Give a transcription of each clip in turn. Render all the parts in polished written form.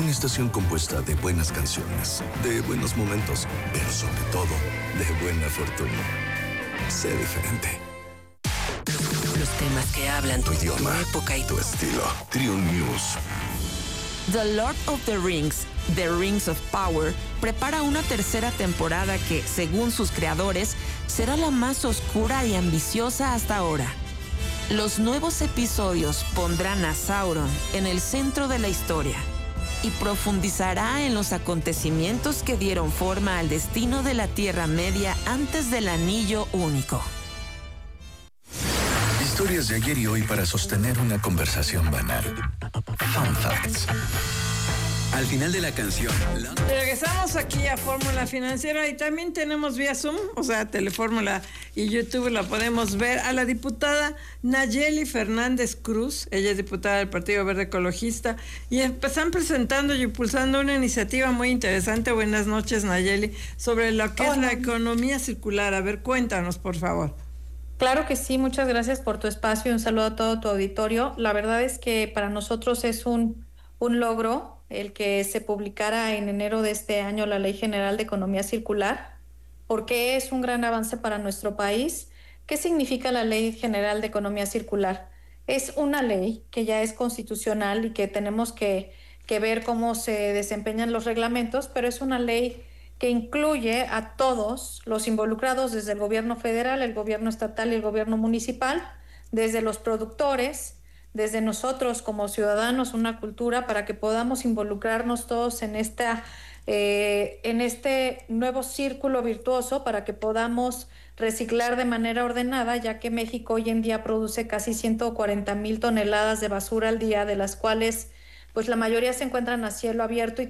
Una estación compuesta de buenas canciones, de buenos momentos, pero sobre todo, de buena fortuna. Sé diferente. Los temas que hablan tu idioma, tu época y tu estilo. Trio News. The Lord of the Rings, The Rings of Power, prepara una tercera temporada que, según sus creadores, será la más oscura y ambiciosa hasta ahora. Los nuevos episodios pondrán a Sauron en el centro de la historia y profundizará en los acontecimientos que dieron forma al destino de la Tierra Media antes del Anillo Único. Historias de ayer y hoy para sostener una conversación banal. Fun Facts. Al final de la canción. Regresamos aquí a Fórmula Financiera y también tenemos vía Zoom, o sea, Telefórmula y YouTube la podemos ver, a la diputada Nayeli Fernández Cruz. Ella es diputada del Partido Verde Ecologista y están presentando y impulsando una iniciativa muy interesante. Buenas noches, Nayeli, sobre lo que es la economía circular. A ver, cuéntanos, por favor. Claro que sí, muchas gracias por tu espacio y un saludo a todo tu auditorio. La verdad es que para nosotros es un logro el que se publicara en enero de este año la Ley General de Economía Circular, porque es un gran avance para nuestro país. ¿Qué significa la Ley General de Economía Circular? Es una ley que ya es constitucional y que tenemos que ver cómo se desempeñan los reglamentos, pero es una ley que incluye a todos los involucrados, desde el gobierno federal, el gobierno estatal y el gobierno municipal, desde los productores, desde nosotros como ciudadanos, una cultura para que podamos involucrarnos todos en este nuevo círculo virtuoso, para que podamos reciclar de manera ordenada, ya que México hoy en día produce casi 140,000 toneladas de basura al día, de las cuales pues la mayoría se encuentran a cielo abierto y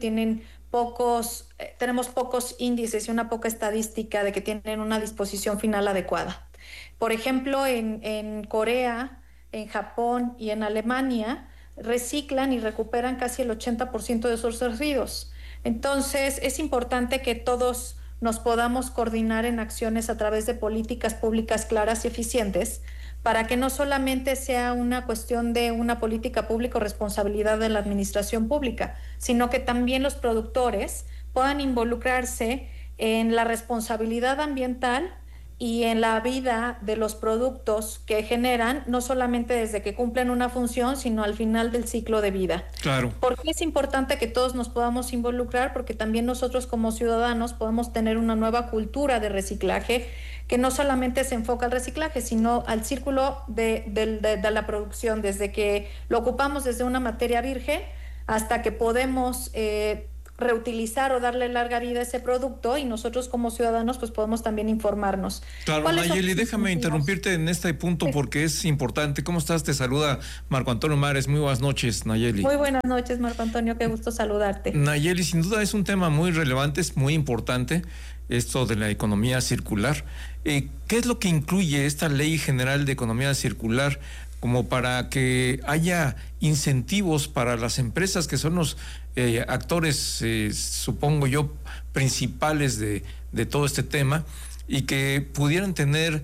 tenemos pocos índices y una poca estadística de que tienen una disposición final adecuada. Por ejemplo, en Corea, en Japón y en Alemania reciclan y recuperan casi el 80% de sus residuos. Entonces, es importante que todos nos podamos coordinar en acciones a través de políticas públicas claras y eficientes, para que no solamente sea una cuestión de una política pública o responsabilidad de la administración pública, sino que también los productores puedan involucrarse en la responsabilidad ambiental y en la vida de los productos que generan, no solamente desde que cumplen una función, sino al final del ciclo de vida. Claro. ¿Por qué es importante que todos nos podamos involucrar? Porque también nosotros como ciudadanos podemos tener una nueva cultura de reciclaje, que no solamente se enfoca al reciclaje, sino al círculo de la producción, desde que lo ocupamos desde una materia virgen hasta que podemos reutilizar o darle larga vida a ese producto, y nosotros como ciudadanos pues podemos también informarnos. Claro, Nayeli, déjame interrumpirte en este punto porque es importante. ¿Cómo estás? Te saluda Marco Antonio Mares. Muy buenas noches, Nayeli. Muy buenas noches, Marco Antonio, qué gusto saludarte. Nayeli, sin duda es un tema muy relevante, es muy importante esto de la economía circular. ¿Qué es lo que incluye esta Ley General de Economía Circular como para que haya incentivos para las empresas que son los actores, supongo yo, principales de todo este tema, y que pudieran tener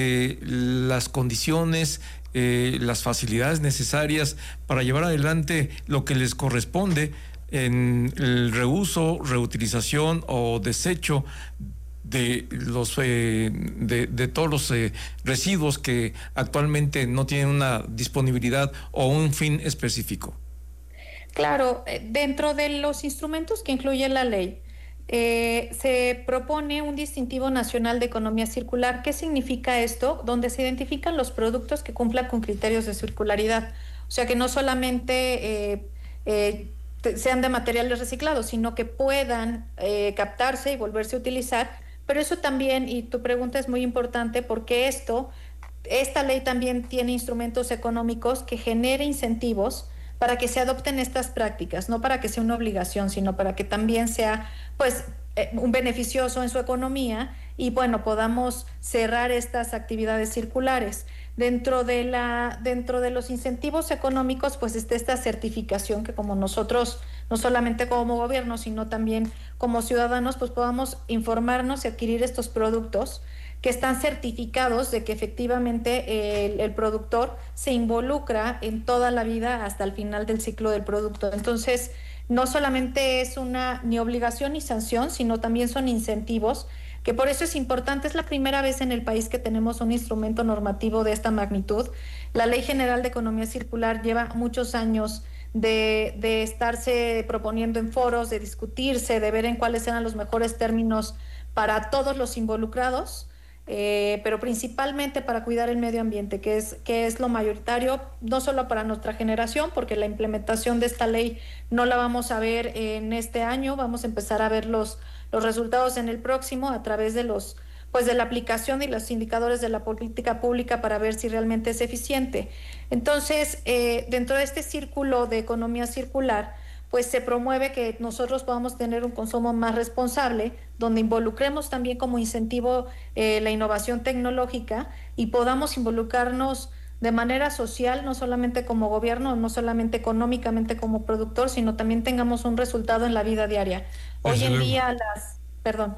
las condiciones, las facilidades necesarias para llevar adelante lo que les corresponde en el reuso, reutilización o desecho de los de todos los residuos que actualmente no tienen una disponibilidad o un fin específico? Claro, dentro de los instrumentos que incluye la ley, se propone un distintivo nacional de economía circular. ¿Qué significa esto? Donde se identifican los productos que cumplan con criterios de circularidad. O sea, que no solamente sean de materiales reciclados, sino que puedan captarse y volverse a utilizar. Pero eso también, y tu pregunta es muy importante, porque esta ley también tiene instrumentos económicos que genere incentivos para que se adopten estas prácticas, no para que sea una obligación, sino para que también sea un beneficioso en su economía y podamos cerrar estas actividades circulares. Dentro de los incentivos económicos, pues está esta certificación que, como nosotros, no solamente como gobierno, sino también como ciudadanos, pues podamos informarnos y adquirir estos productos que están certificados de que efectivamente el productor se involucra en toda la vida hasta el final del ciclo del producto. Entonces, no solamente es una ni obligación ni sanción, sino también son incentivos, que por eso es importante. Es la primera vez en el país que tenemos un instrumento normativo de esta magnitud. La Ley General de Economía Circular lleva muchos años de estarse proponiendo en foros, de discutirse, de ver en cuáles eran los mejores términos para todos los involucrados, pero principalmente para cuidar el medio ambiente, que es lo mayoritario, no solo para nuestra generación, porque la implementación de esta ley no la vamos a ver en este año, vamos a empezar a ver los resultados en el próximo a través de de la aplicación y los indicadores de la política pública para ver si realmente es eficiente. Entonces, dentro de este círculo de economía circular, pues se promueve que nosotros podamos tener un consumo más responsable, donde involucremos también como incentivo la innovación tecnológica y podamos involucrarnos de manera social, no solamente como gobierno, no solamente económicamente como productor, sino también tengamos un resultado en la vida diaria. Hoy en día Perdón.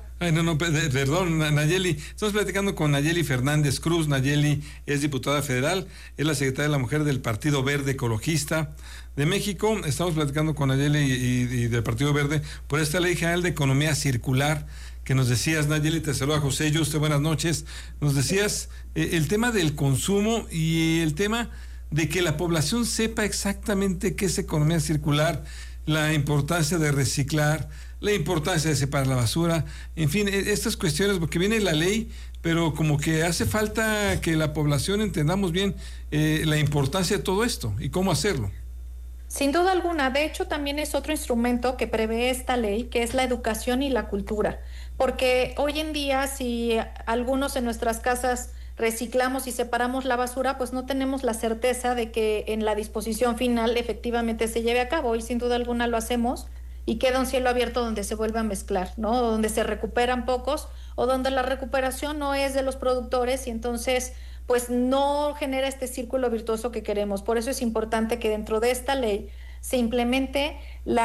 Perdón, Nayeli. Estamos platicando con Nayeli Fernández Cruz. Nayeli es diputada federal, es la secretaria de la Mujer del Partido Verde Ecologista de México. Estamos platicando con Nayeli y del Partido Verde por esta Ley General de Economía Circular que nos decías, Nayeli. Te saluda José Yuste, buenas noches. Nos decías el tema del consumo y el tema de que la población sepa exactamente qué es economía circular, la importancia de reciclar, la importancia de separar la basura, en fin, estas cuestiones, porque viene la ley, pero como que hace falta que la población entendamos bien la importancia de todo esto y cómo hacerlo. Sin duda alguna. De hecho, también es otro instrumento que prevé esta ley, que es la educación y la cultura, porque hoy en día, si algunos en nuestras casas reciclamos y separamos la basura, pues no tenemos la certeza de que en la disposición final efectivamente se lleve a cabo, y sin duda alguna lo hacemos, y queda un cielo abierto donde se vuelve a mezclar, ¿no? Donde se recuperan pocos o donde la recuperación no es de los productores y entonces pues no genera este círculo virtuoso que queremos. Por eso es importante que dentro de esta ley se implemente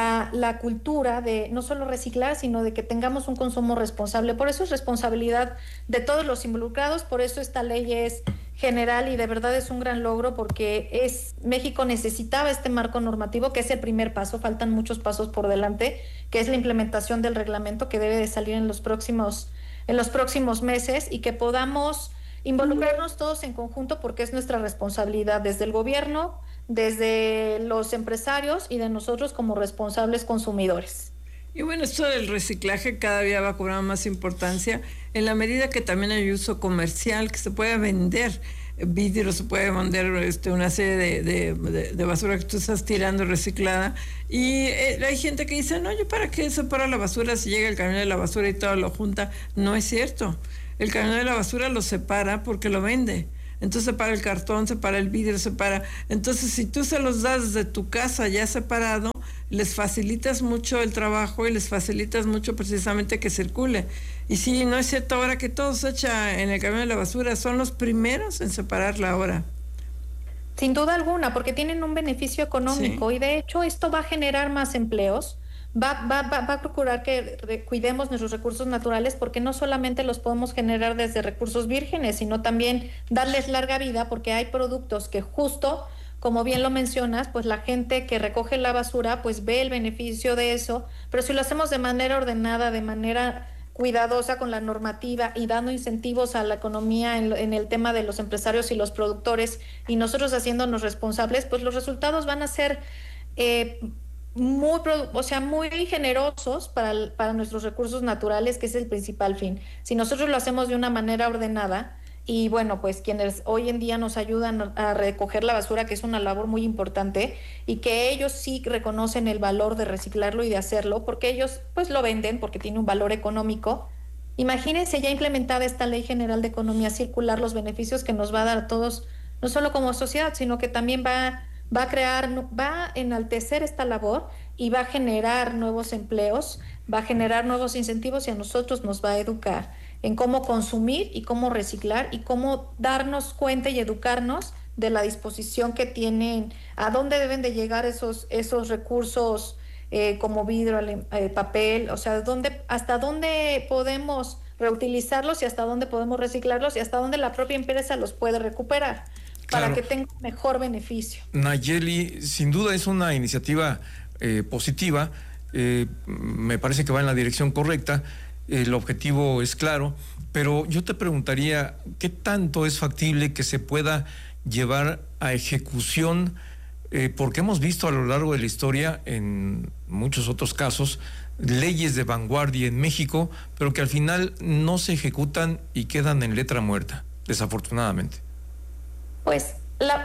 la cultura de no solo reciclar, sino de que tengamos un consumo responsable. Por eso es responsabilidad de todos los involucrados, por eso esta ley es general y de verdad es un gran logro, porque México necesitaba este marco normativo, que es el primer paso. Faltan muchos pasos por delante, que es la implementación del reglamento, que debe de salir en los próximos meses, y que podamos involucrarnos todos en conjunto, porque es nuestra responsabilidad desde el gobierno, desde los empresarios y de nosotros como responsables consumidores. Y bueno, esto del reciclaje cada día va a cobrar más importancia en la medida que también hay uso comercial, que se puede vender vidrio, se puede vender una serie de basura que tú estás tirando reciclada, y hay gente que dice, no, yo para qué separo la basura si llega el camión de la basura y todo lo junta. No es cierto, el camión de la basura lo separa porque lo vende. Entonces separa el cartón, separa el vidrio, separa. Entonces, si tú se los das de tu casa ya separado, les facilitas mucho el trabajo y les facilitas mucho precisamente que circule. Y sí, no es cierto ahora que todo se echa en el camión de la basura, son los primeros en separarla ahora. Sin duda alguna, porque tienen un beneficio económico, sí. Y de hecho esto va a generar más empleos. Va a procurar que cuidemos nuestros recursos naturales, porque no solamente los podemos generar desde recursos vírgenes, sino también darles larga vida, porque hay productos que justo, como bien lo mencionas, pues la gente que recoge la basura pues ve el beneficio de eso, pero si lo hacemos de manera ordenada, de manera cuidadosa con la normativa y dando incentivos a la economía en el tema de los empresarios y los productores, y nosotros haciéndonos responsables, pues los resultados van a ser muy generosos para nuestros recursos naturales, que es el principal fin. Si nosotros lo hacemos de una manera ordenada, y bueno, pues quienes hoy en día nos ayudan a recoger la basura, que es una labor muy importante, y que ellos sí reconocen el valor de reciclarlo y de hacerlo, porque ellos pues lo venden porque tiene un valor económico. Imagínense ya implementada esta Ley General de Economía Circular, los beneficios que nos va a dar a todos, no solo como sociedad, sino que también va a enaltecer esta labor y va a generar nuevos empleos, va a generar nuevos incentivos, y a nosotros nos va a educar en cómo consumir y cómo reciclar y cómo darnos cuenta y educarnos de la disposición que tienen, a dónde deben de llegar esos recursos como vidrio, papel, o sea, hasta dónde podemos reutilizarlos y hasta dónde podemos reciclarlos y hasta dónde la propia empresa los puede recuperar. Claro. Para que tenga mejor beneficio. Nayeli, sin duda es una iniciativa positiva. Me parece que va en la dirección correcta. El objetivo es claro, pero yo te preguntaría, ¿qué tanto es factible que se pueda llevar a ejecución? Porque hemos visto a lo largo de la historia, en muchos otros casos, leyes de vanguardia en México, pero que al final no se ejecutan y quedan en letra muerta, desafortunadamente. Pues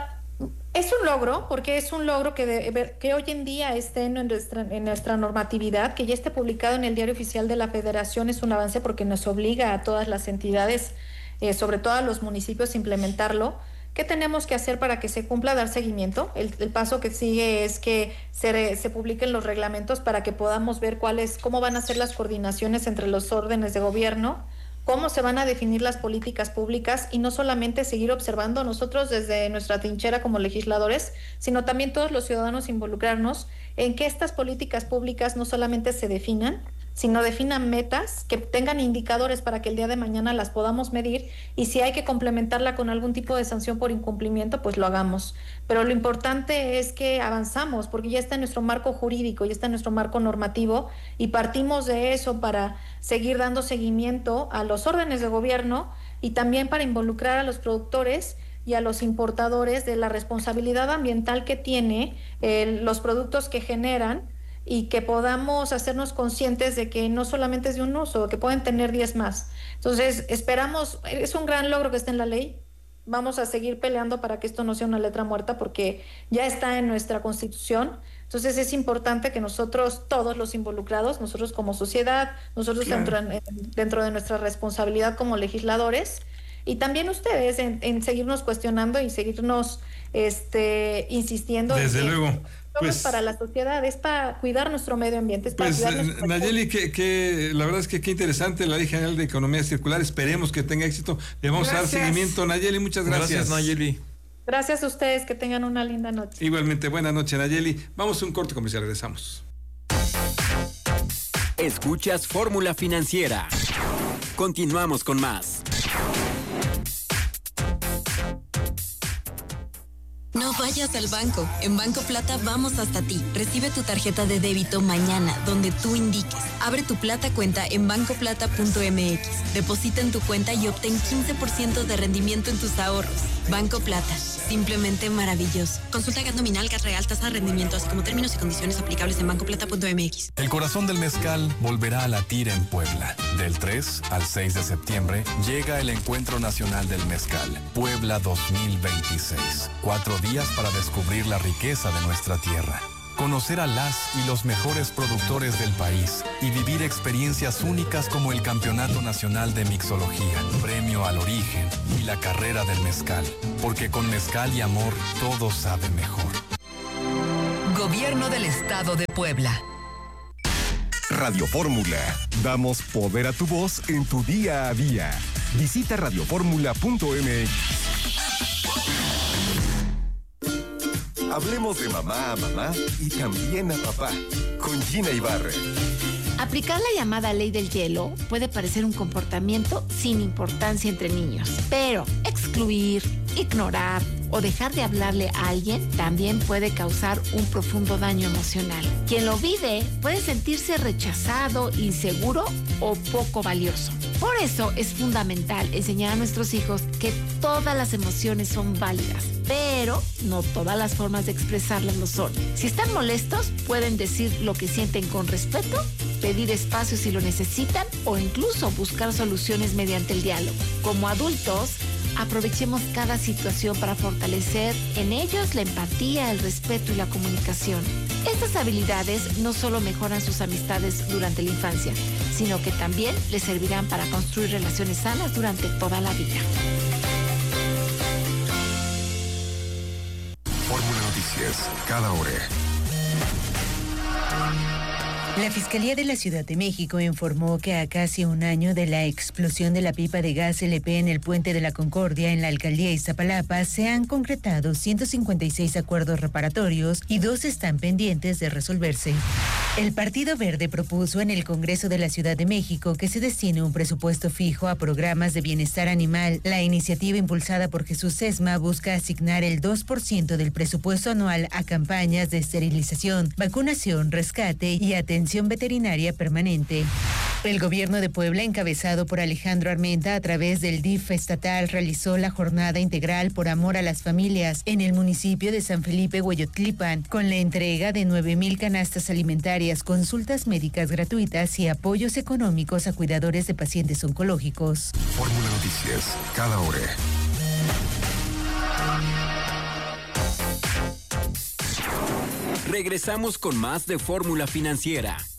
es un logro, porque es un logro que hoy en día esté en nuestra normatividad, que ya esté publicado en el Diario Oficial de la Federación. Es un avance porque nos obliga a todas las entidades, sobre todo a los municipios, a implementarlo. ¿Qué tenemos que hacer para que se cumpla? Dar seguimiento. El paso que sigue es que se publiquen los reglamentos para que podamos ver cómo van a ser las coordinaciones entre los órdenes de gobierno, cómo se van a definir las políticas públicas, y no solamente seguir observando nosotros desde nuestra trinchera como legisladores, sino también todos los ciudadanos involucrarnos en que estas políticas públicas no solamente se definan, sino definan metas que tengan indicadores para que el día de mañana las podamos medir, y si hay que complementarla con algún tipo de sanción por incumplimiento, pues lo hagamos. Pero lo importante es que avanzamos, porque ya está en nuestro marco jurídico, ya está en nuestro marco normativo, y partimos de eso para seguir dando seguimiento a los órdenes de gobierno y también para involucrar a los productores y a los importadores de la responsabilidad ambiental que tiene los productos que generan, y que podamos hacernos conscientes de que no solamente es de un uso, que pueden tener 10 más. Entonces, esperamos, es un gran logro que esté en la ley. Vamos a seguir peleando para que esto no sea una letra muerta, porque ya está en nuestra Constitución. Entonces, es importante que nosotros, todos los involucrados, nosotros como sociedad, nosotros dentro de nuestra responsabilidad como legisladores, y también ustedes en seguirnos cuestionando y seguirnos insistiendo. Desde luego. Pues, para la sociedad, es para cuidar nuestro medio ambiente. Es para cuidar nuestro Nayeli, que la verdad es que qué interesante la Ley General de Economía Circular. Esperemos que tenga éxito. Le vamos a dar seguimiento. Nayeli, muchas gracias. Gracias, Nayeli. Gracias a ustedes, que tengan una linda noche. Igualmente, buena noche, Nayeli. Vamos a un corte comercial, regresamos. Escuchas Fórmula Financiera. Continuamos con más. No vayas al banco. En Banco Plata vamos hasta ti. Recibe tu tarjeta de débito mañana, donde tú indiques. Abre tu Plata cuenta en bancoplata.mx. Deposita en tu cuenta y obtén 15% de rendimiento en tus ahorros. Banco Plata. Simplemente maravilloso. Consulta GAT nominal, GAT real, tasa de rendimiento, así como términos y condiciones aplicables en bancoplata.mx. El corazón del mezcal volverá a latir en Puebla. Del 3 al 6 de septiembre llega el Encuentro Nacional del Mezcal, Puebla 2026. 4 días para descubrir la riqueza de nuestra tierra. Conocer a las y los mejores productores del país y vivir experiencias únicas como el Campeonato Nacional de Mixología, Premio al Origen y la Carrera del Mezcal. Porque con mezcal y amor todo sabe mejor. Gobierno del Estado de Puebla. Radio Fórmula. Damos poder a tu voz en tu día a día. Visita radioformula.mx. Hablemos de mamá a mamá y también a papá, con Gina Ibarra. Aplicar la llamada ley del hielo puede parecer un comportamiento sin importancia entre niños, pero excluir, ignorar o dejar de hablarle a alguien también puede causar un profundo daño emocional. Quien lo vive puede sentirse rechazado, inseguro o poco valioso. Por eso es fundamental enseñar a nuestros hijos que todas las emociones son válidas, pero no todas las formas de expresarlas lo son. Si están molestos, pueden decir lo que sienten con respeto, pedir espacio si lo necesitan o incluso buscar soluciones mediante el diálogo. Como adultos, aprovechemos cada situación para fortalecer en ellos la empatía, el respeto y la comunicación. Estas habilidades no solo mejoran sus amistades durante la infancia, sino que también les servirán para construir relaciones sanas durante toda la vida. Fórmula Noticias, cada hora. La Fiscalía de la Ciudad de México informó que a casi un año de la explosión de la pipa de gas LP en el Puente de la Concordia en la alcaldía Iztapalapa se han concretado 156 acuerdos reparatorios y 2 están pendientes de resolverse. El Partido Verde propuso en el Congreso de la Ciudad de México que se destine un presupuesto fijo a programas de bienestar animal. La iniciativa impulsada por Jesús Sesma busca asignar el 2% del presupuesto anual a campañas de esterilización, vacunación, rescate y atención veterinaria permanente. El gobierno de Puebla, encabezado por Alejandro Armenta, a través del DIF estatal, realizó la jornada integral por amor a las familias en el municipio de San Felipe Hueyotlipan, con la entrega de 9,000 canastas alimentarias, consultas médicas gratuitas y apoyos económicos a cuidadores de pacientes oncológicos. Fórmula Noticias, cada hora. Regresamos con más de Fórmula Financiera.